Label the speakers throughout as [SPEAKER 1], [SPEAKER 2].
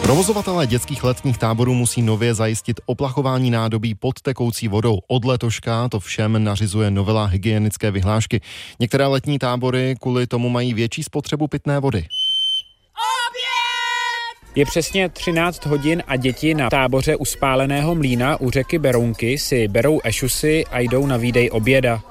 [SPEAKER 1] Provozovatelé dětských letních táborů musí nově zajistit oplachování nádobí pod tekoucí vodou. Od letoška to všem nařizuje novela hygienické vyhlášky. Některé letní tábory kvůli tomu mají větší spotřebu pitné vody.
[SPEAKER 2] Je přesně 13 hodin a děti na táboře u Spáleného mlýna u řeky Berounky si berou ešusy a jdou na výdej oběda.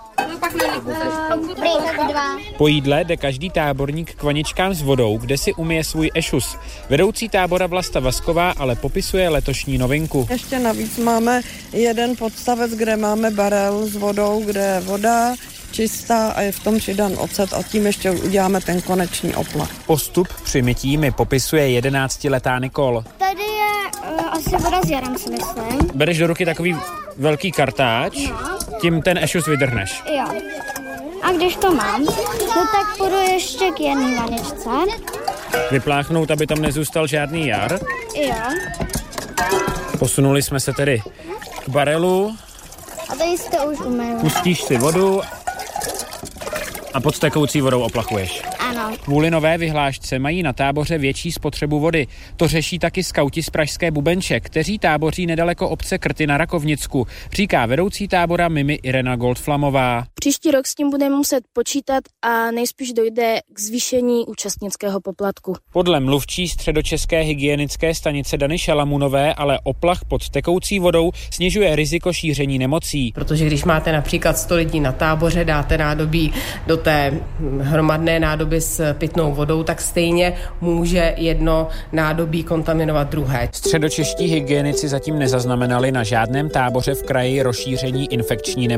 [SPEAKER 2] Po jídle jde každý táborník k vaničkám s vodou, kde si umyje svůj ešus. Vedoucí tábora Vlasta Vasková ale popisuje letošní novinku.
[SPEAKER 3] Ještě navíc máme jeden podstavec, kde máme barel s vodou, kde je voda čistá a je v tom přidan ocet a tím ještě uděláme ten konečný oplach.
[SPEAKER 2] Postup při mytí mi popisuje 11letá Nikol.
[SPEAKER 4] Tady je asi voda s jarem, si myslím.
[SPEAKER 2] Bereš do ruky takový velký kartáč, tím ten ešus vydrhneš.
[SPEAKER 4] Jo. A když to mám, tak půjdu ještě k jedné vaničce.
[SPEAKER 2] Vypláchnout, aby tam nezůstal žádný jar.
[SPEAKER 4] Jo.
[SPEAKER 2] Posunuli jsme se tedy k barelu.
[SPEAKER 4] A tady jste už umyl.
[SPEAKER 2] Pustíš si vodu a pod tekoucí vodou oplachuješ.
[SPEAKER 4] Ano.
[SPEAKER 2] Kvůli nové vyhlášce mají na táboře větší spotřebu vody. To řeší taky skauti z pražské Bubenče, kteří táboří nedaleko obce Krty na Rakovnicku, říká vedoucí tábora Mimi Irena Goldflamová.
[SPEAKER 5] Příští rok s tím budeme muset počítat a nejspíš dojde k zvýšení účastnického poplatku.
[SPEAKER 2] Podle mluvčí středočeské hygienické stanice Dany Šalamunové ale oplach pod tekoucí vodou snižuje riziko šíření nemocí.
[SPEAKER 6] Protože když máte například 100 lidí na táboře, dáte nádobí do té hromadné nádoby s pitnou vodou, tak stejně může jedno nádobí kontaminovat druhé.
[SPEAKER 2] Středočeští hygienici zatím nezaznamenali na žádném táboře v kraji rozšíření infekční nemoci.